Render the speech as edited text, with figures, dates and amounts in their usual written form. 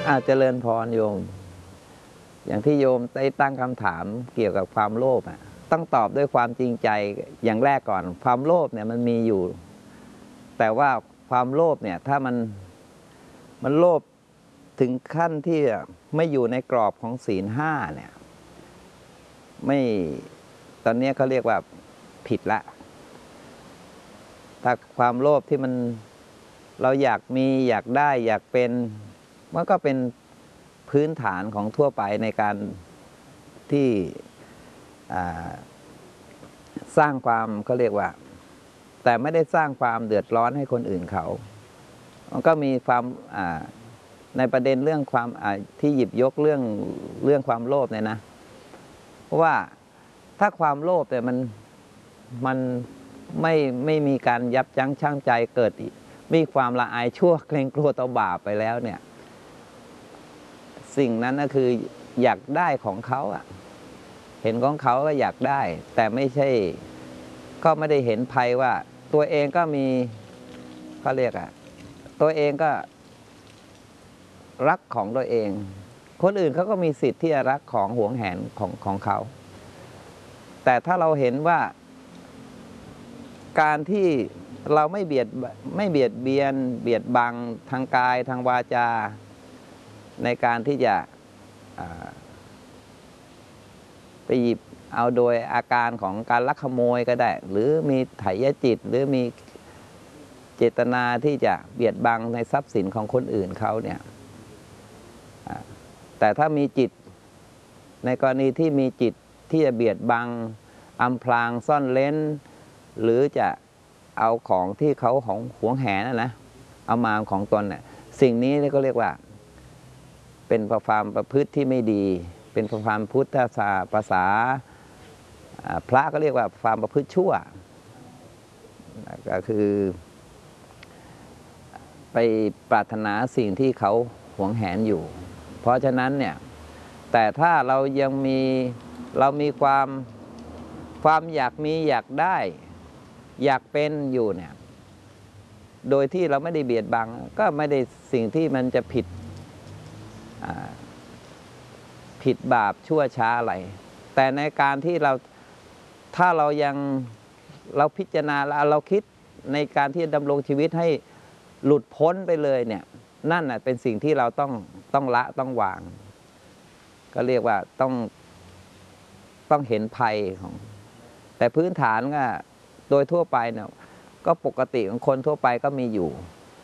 เจริญพรโยมอย่างที่โยมได้ตั้งคำถามเกี่ยวกับความโลภต้องตอบด้วยความจริงใจอย่างแรกก่อนความโลภเนี่ยมันมีอยู่แต่ว่าความโลภเนี่ยถ้ามันโลภถึงขั้นที่ไม่อยู่ในกรอบของศีลห้าเนี่ยไม่ตอนนี้เขาเรียกว่าผิดละถ้าความโลภที่มันเราอยากมีอยากได้อยากเป็นมันก็เป็นพื้นฐานของทั่วไปในการที่สร้างความเขาเรียกว่าแต่ไม่ได้สร้างความเดือดร้อนให้คนอื่นเขามันก็มีความในประเด็นเรื่องความที่หยิบยกเรื่องความโลภเนี่ยนะเพราะว่าถ้าความโลภเนี่ยมันไม่มีการยับยั้งชั่งใจเกิดมีความละอายชั่วเกรงกลัวต่อบาปไปแล้วเนี่ยสิ่งนั้นก็คืออยากได้ของเขาเห็นของเขาก็อยากได้แต่ไม่ใช่ก็ไม่ได้เห็นภัยว่าตัวเองก็มีเขาเรียกตัวเองก็รักของตัวเองคนอื่นเขาก็มีสิทธิ์ที่จะรักของหวงแหนของเขาแต่ถ้าเราเห็นว่าการที่เราไม่เบียดเบียนเบียดบังทางกายทางวาจาในการที่จะไปหยิบเอาโดยอาการของการลักขโมยก็ได้หรือมีไถยจิตหรือมีเจตนาที่จะเบียดบังในทรัพย์สินของคนอื่นเขาเนี่ยแต่ถ้ามีจิตในกรณีที่มีจิตที่จะเบียดบังอำพรางซ่อนเร้นหรือจะเอาของที่เขาของหวงแหนนะเอามาของตนเนี่ยสิ่งนี้ก็เรียกว่าเป็นความประพฤติที่ไม่ดีเป็นความพุทธศาสนาภาษาพระก็เรียกว่าความประพฤติชั่วก็คือไปปรารถนาสิ่งที่เขาหวงแหนอยู่เพราะฉะนั้นเนี่ยแต่ถ้าเรายังมีความอยากมีอยากได้อยากเป็นอยู่เนี่ยโดยที่เราไม่ได้เบียดบังก็ไม่ได้สิ่งที่มันจะผิดบาปชั่วช้าอะไรแต่ในการที่ถ้าเราพิจารณาเราคิดในการที่ดำรงชีวิตให้หลุดพ้นไปเลยเนี่ยนั่นเป็นสิ่งที่เราต้องละต้องวางก็เรียกว่าต้องเห็นภัยของแต่พื้นฐานก็โดยทั่วไปเนี่ยก็ปกติของคนทั่วไปก็มีอยู่